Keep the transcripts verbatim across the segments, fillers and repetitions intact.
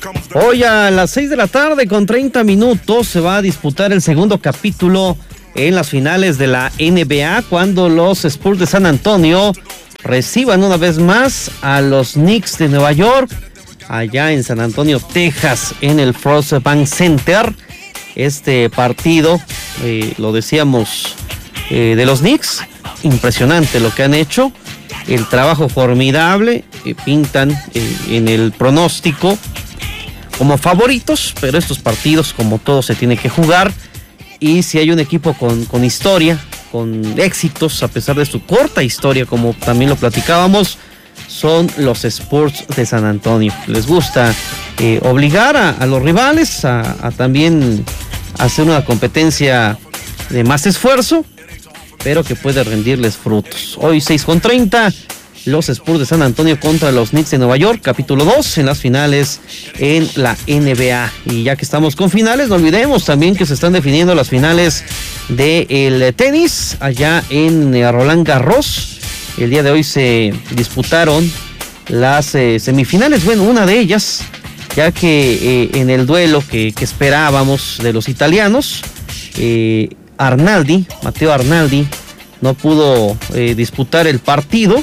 Hoy a las seis de la tarde con treinta minutos se va a disputar el segundo capítulo en las finales de la N B A, cuando los Spurs de San Antonio reciban una vez más a los Knicks de Nueva York, allá en San Antonio, Texas, en el Frost Bank Center. Este partido, eh, lo decíamos, eh, de los Knicks, impresionante lo que han hecho, el trabajo formidable, eh, pintan eh, en el pronóstico como favoritos, pero estos partidos, como todo, se tiene que jugar. Y si hay un equipo con, con historia, con éxitos, a pesar de su corta historia, como también lo platicábamos, son los Spurs de San Antonio. Les gusta eh, obligar a, a los rivales a, a también hacer una competencia de más esfuerzo, pero que puede rendirles frutos. Hoy seis con treinta, los Spurs de San Antonio contra los Knicks de Nueva York, capítulo dos en las finales en la N B A. Y ya que estamos con finales, no olvidemos también que se están definiendo las finales del tenis allá en Roland Garros. El día de hoy se disputaron las eh, semifinales, bueno, una de ellas, ya que eh, en el duelo que, que esperábamos de los italianos, eh, Arnaldi, Matteo Arnaldi, no pudo eh, disputar el partido.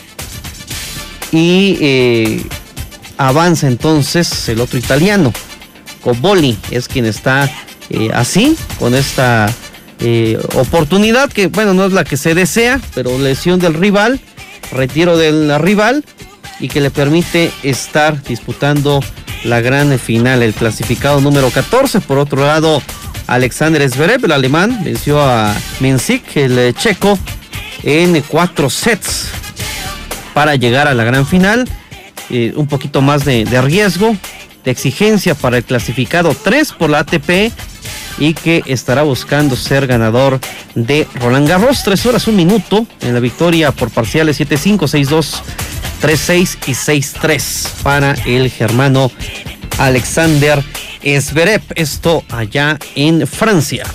Y eh, avanza entonces el otro italiano, Cobolli, es quien está eh, así, con esta eh, oportunidad que, bueno, no es la que se desea, pero lesión del rival, retiro del rival, y que le permite estar disputando la gran final, el clasificado número catorce. Por otro lado, Alexander Zverev, el alemán, venció a Mensik, el checo, en cuatro sets para llegar a la gran final. Eh, un poquito más de, de riesgo, de exigencia para el clasificado tres por la A T P, y que estará buscando ser ganador de Roland Garros. Tres horas, un minuto en la victoria por parciales siete cinco, seis dos, tres seis y seis tres para el germano Alexander Zverev. Esto allá en Francia.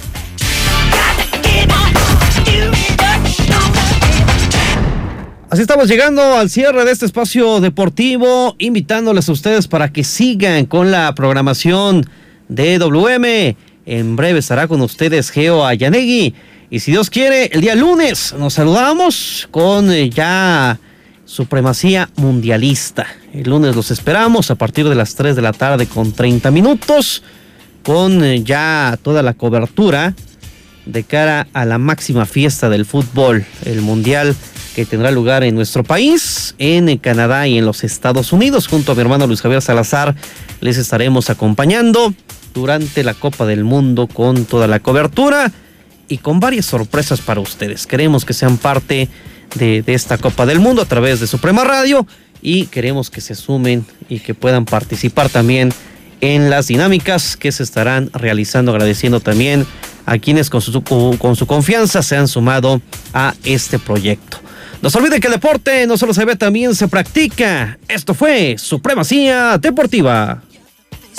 Así estamos llegando al cierre de este espacio deportivo, invitándoles a ustedes para que sigan con la programación de W M. En breve estará con ustedes Geo Ayanegui, y si Dios quiere, el día lunes nos saludamos con eh, ya supremacía mundialista. El lunes los esperamos a partir de las tres de la tarde con treinta minutos, con eh, ya toda la cobertura de cara a la máxima fiesta del fútbol, el mundial, que tendrá lugar en nuestro país, en Canadá y en los Estados Unidos. Junto a mi hermano Luis Javier Salazar les estaremos acompañando durante la Copa del Mundo con toda la cobertura y con varias sorpresas para ustedes. Queremos que sean parte de, de esta Copa del Mundo a través de Suprema Radio, y queremos que se sumen y que puedan participar también en las dinámicas que se estarán realizando, agradeciendo también a quienes con su, con su confianza se han sumado a este proyecto. No se olviden que el deporte no solo se ve, también se practica. Esto fue Supremacía Deportiva.